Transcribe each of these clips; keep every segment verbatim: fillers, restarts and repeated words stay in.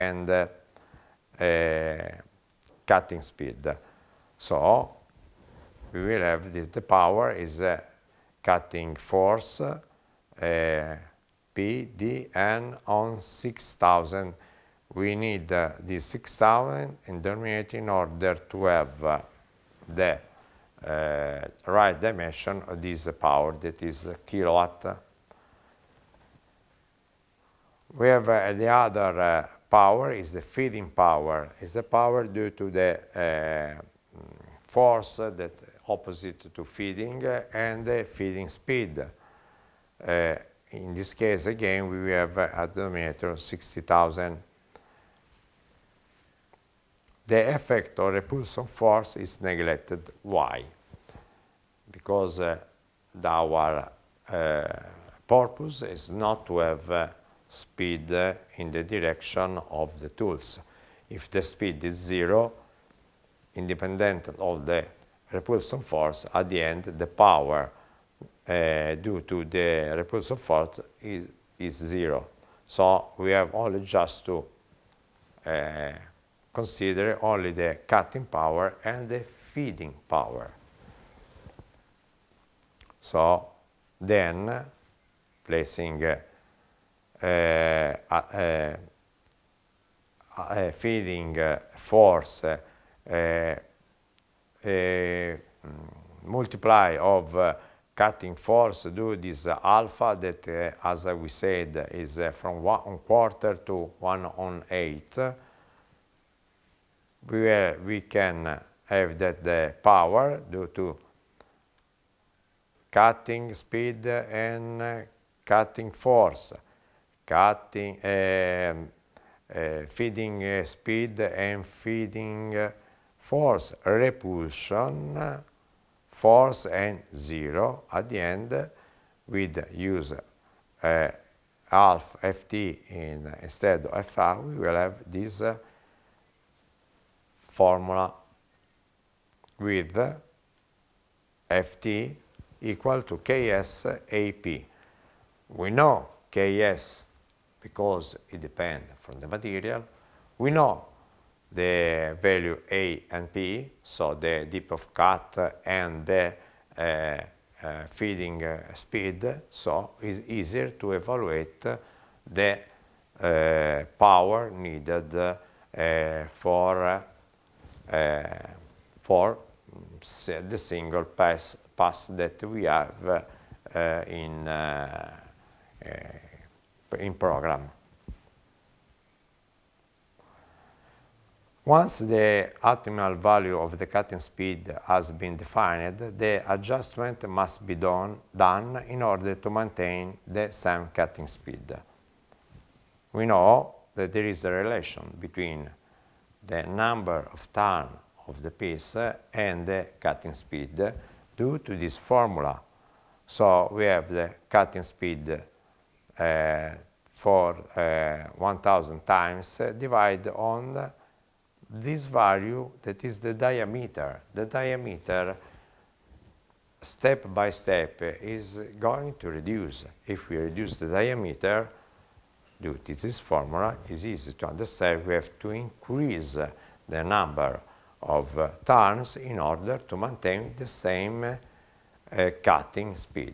and uh, uh, cutting speed. So we will have this, the power is uh, cutting force uh, P D, and on six thousand we need uh, this six thousand in denominator in order to have uh, the uh, right dimension of this power, that is uh, kilowatt. We have uh, the other uh, power is the feeding power. Is the power due to the uh, force that opposite to feeding uh, and the feeding speed. Uh, in this case, again, we have uh, at the denominator sixty thousand. The effect of repulsion force is neglected. Why? Because uh, our uh, purpose is not to have uh, speed uh, in the direction of the tools. If the speed is zero, independent of the repulsion force, at the end the power uh, due to the repulsion force is, is zero. So we have only just to uh, consider only the cutting power and the feeding power. So then placing uh, uh, uh, uh, feeding uh, force uh, uh, uh, multiply of uh, cutting force do this uh, alpha that, uh, as we said, is uh, from one on quarter to one on eight. We, uh, we can have that the power due to cutting speed and uh, cutting force, cutting uh, uh, feeding uh, speed and feeding uh, force, repulsion, uh, force and zero. At the end, with use uh, half F T in, instead of F R, we will have this uh, formula with uh, F T equal to K S A P. We know K S because it depends from the material. We know the value A and P, so the depth of cut and the uh, uh, feeding uh, speed, so it's easier to evaluate the uh, power needed uh, for, uh, for the single pass, pass that we have uh, in, uh, uh, in program. Once the optimal value of the cutting speed has been defined, the adjustment must be done, done in order to maintain the same cutting speed. We know that there is a relation between the number of turns of the piece and the cutting speed due to this formula. So we have the cutting speed uh, for uh, one thousand times uh, divided on this value that is the diameter. The diameter, step by step, is going to reduce. If we reduce the diameter, due to this formula, it's easy to understand we have to increase the number of uh, turns in order to maintain the same uh, cutting speed.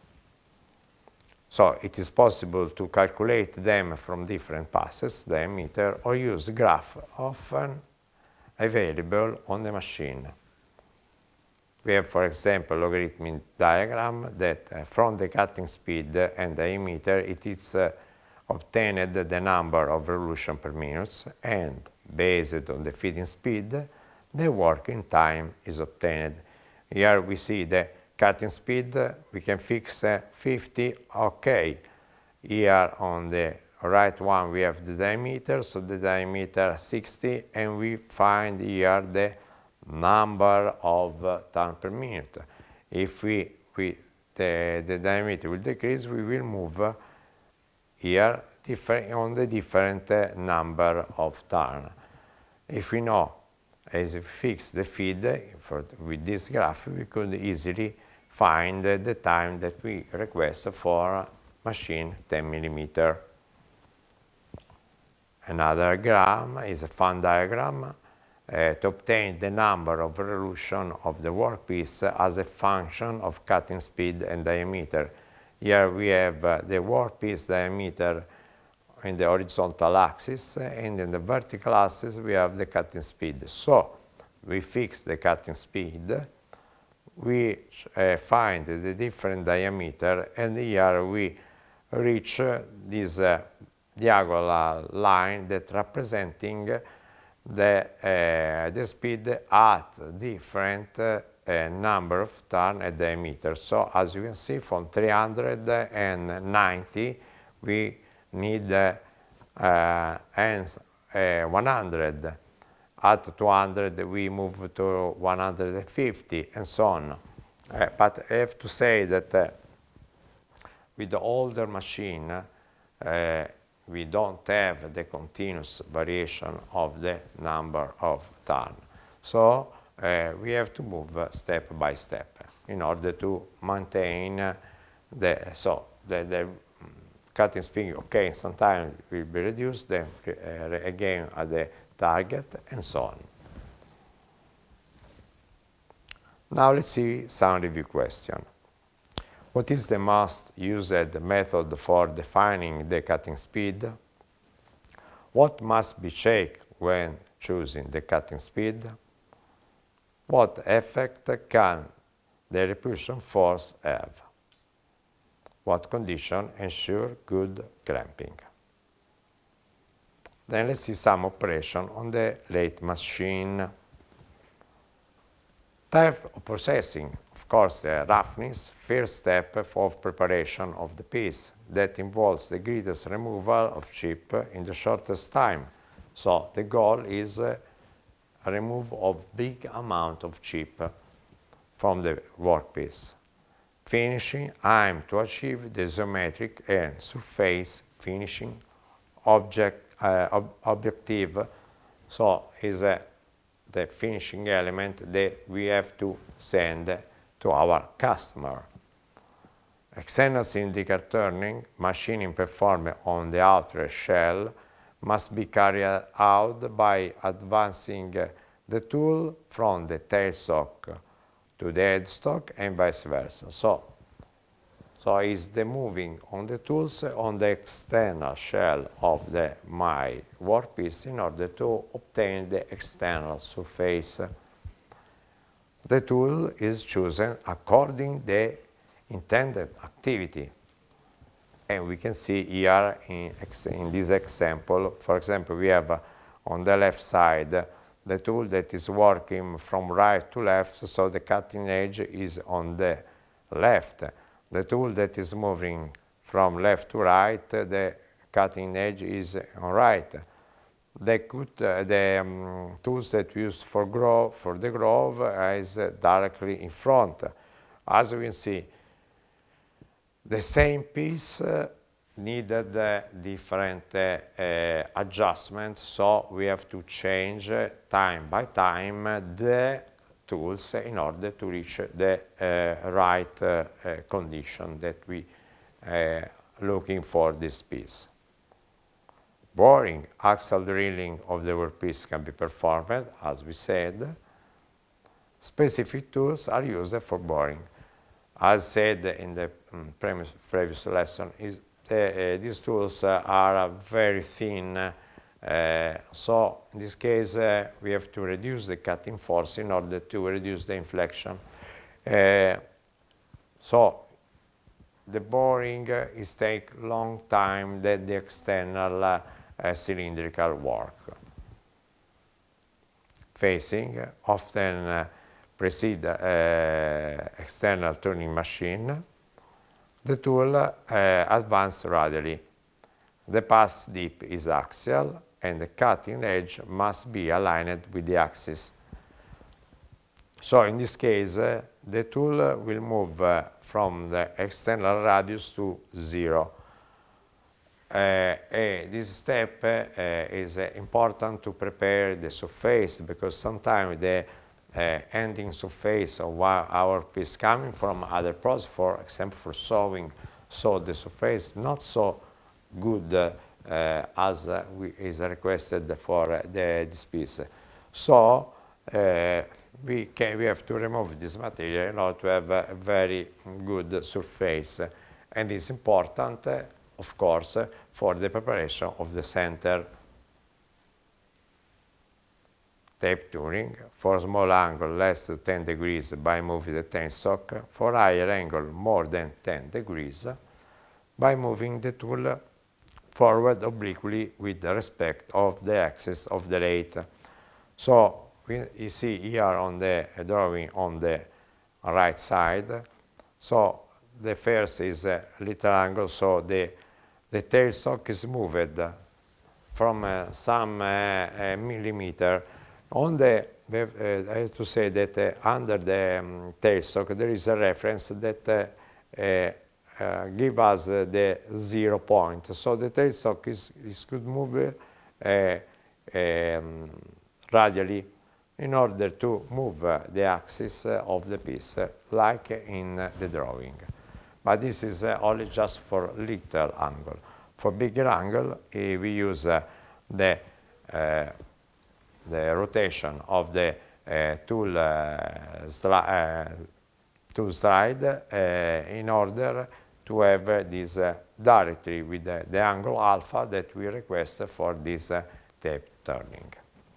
So it is possible to calculate them from different passes, diameter, or use graph often available on the machine. We have, for example, logarithmic diagram that uh, from the cutting speed and diameter it is uh, obtained the number of revolution per minute, and based on the feeding speed, the working time is obtained. Here we see the cutting speed, we can fix uh, fifty, okay. Here on the right one we have the diameter, so the diameter sixty, and we find here the number of uh, turns per minute. If we, we the, the diameter will decrease, we will move uh, here different, on the different uh, number of turns. If we know, as we fix the feed for, with this graph, we could easily find uh, the time that we request for machine ten millimeter. Another diagram is a fun diagram uh, to obtain the number of revolution of the workpiece as a function of cutting speed and diameter. Here we have uh, the workpiece diameter in the horizontal axis, and in the vertical axis we have the cutting speed. So we fix the cutting speed, we uh, find the different diameter, and here we reach uh, this uh, diagonal line that representing the, uh, the speed at different uh, uh, number of turn and diameter. So as you can see, from three hundred ninety we need uh, uh, and uh, one hundred. At two hundred we move to one hundred fifty and so on. Uh, but I have to say that uh, with the older machine uh, we don't have the continuous variation of the number of turn. So uh, we have to move uh, step by step in order to maintain uh, the, so the, the cutting speed, okay, sometimes will be reduced, then uh, again at the target, and so on. Now let's see some review question. What is the most used method for defining the cutting speed? What must be checked when choosing the cutting speed? What effect can the repulsion force have? What condition ensure good clamping? Then let's see some operation on the lathe machine. Type of processing, of course, the roughness, first step of preparation of the piece that involves the greatest removal of chip in the shortest time. So the goal is uh, a remove of big amount of chip from the workpiece. Finishing, aim to achieve the isometric and surface finishing object Uh, ob objective, so is uh, the finishing element that we have to send to our customer. External cylindrical turning, machining performed on the outer shell must be carried out by advancing uh, the tool from the tailstock to the headstock and vice versa. So, So is the moving on the tools on the external shell of the my workpiece in order to obtain the external surface. The tool is chosen according to the intended activity. And we can see here in, in this example, for example, we have uh, on the left side the tool that is working from right to left, so the cutting edge is on the left. The tool that is moving from left to right, the cutting edge is on right. The, cut, uh, the um, tools that we use for, groove, for the groove is uh, directly in front. As you can see, the same piece uh, needed uh, different uh, uh, adjustments, so we have to change uh, time by time uh, the tools in order to reach the uh, right uh, uh, condition that we uh, looking for this piece. Boring, axial drilling of the workpiece can be performed, as we said. Specific tools are used for boring. As said in the um, previous, previous lesson, is the, uh, these tools uh, are uh, very thin. Uh, Uh, so in this case uh, we have to reduce the cutting force in order to reduce the inflection. Uh, so the boring uh, is take long time than the external uh, uh, cylindrical work. Facing uh, often uh, precede uh, external turning machine. The tool uh, advances radially. The pass dip is axial, and the cutting edge must be aligned with the axis. So in this case, uh, the tool uh, will move uh, from the external radius to zero. Uh, uh, this step uh, is uh, important to prepare the surface, because sometimes the uh, ending surface of our piece coming from other process, for example for sewing, so the surface not so good uh, uh, as uh, we, is requested for uh, the, this piece. So uh, we, can, we have to remove this material in order to have a very good surface. And it's important, uh, of course, uh, for the preparation of the center. Tape tuning, for small angle less than ten degrees by moving the tailstock, for higher angle more than ten degrees by moving the tool forward obliquely with respect of the axis of the lathe. So we, you see here on the drawing on the right side, so the first is a little angle, so the, the tailstock is moved from uh, some uh, uh, millimeter. On the, uh, I have to say that uh, under the um, tailstock there is a reference that uh, uh, uh, give us uh, the zero point. So the tailstock is, is could move uh, um, radially in order to move uh, the axis uh, of the piece, uh, like in uh, the drawing. But this is uh, only just for little angle. For bigger angle, uh, we use uh, the uh, the rotation of the uh, tool, uh, uh, tool slide uh, in order to have uh, this uh, directly with the, the angle alpha that we request for this uh, tape turning.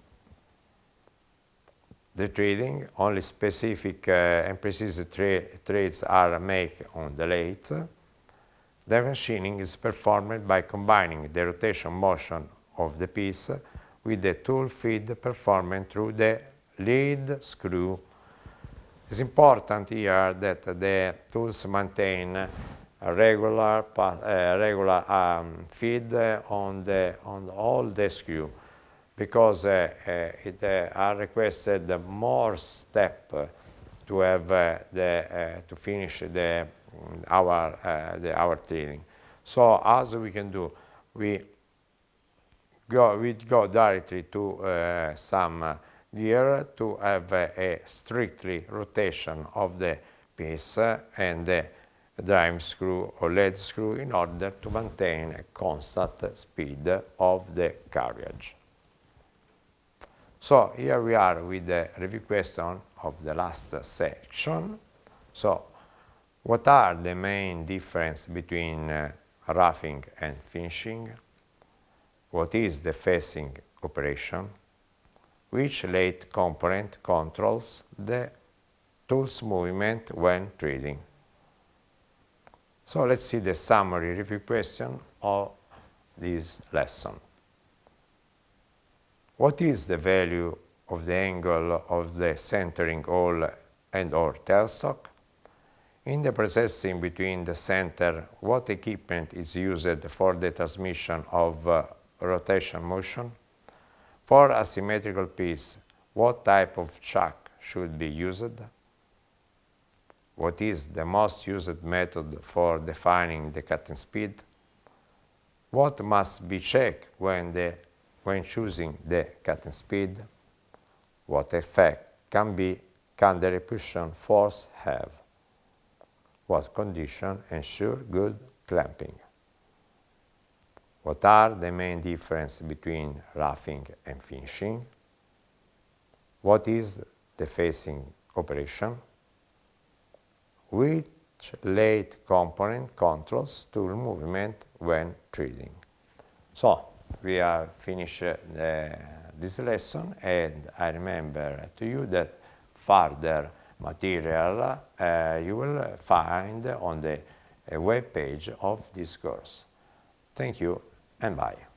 The threading, only specific uh, and precise tra threads are made on the lathe. The machining is performed by combining the rotation motion of the piece with the tool feed performed through the lead screw. It's important here that the tools maintain a regular, uh, regular um, feed on, the, on all the screw, because uh, uh, it uh, are requested more step to have uh, the uh, to finish the our uh, the our threading. So as we can do, we go we go directly to uh, some uh, gear to have uh, a strictly rotation of the piece uh, and the drive screw or lead screw in order to maintain a constant speed of the carriage. So here we are with the review question of the last section. So what are the main difference between uh, roughing and finishing? What is the facing operation? Which lathe component controls the tool's movement when threading? So let's see the summary review question of this lesson. What is the value of the angle of the centering hole and or tailstock? In the processing between the center, what equipment is used for the transmission of uh, rotation motion? For a symmetrical piece, what type of chuck should be used? What is the most used method for defining the cutting speed? What must be checked when the when choosing the cutting speed? What effect can be can the repulsion force have? What condition ensure good clamping? What are the main differences between roughing and finishing? What is the facing operation? Which lathe component controls tool movement when threading? So we have finished uh, this lesson, and I remember to you that further material uh, you will find on the uh, web page of this course. Thank you and bye.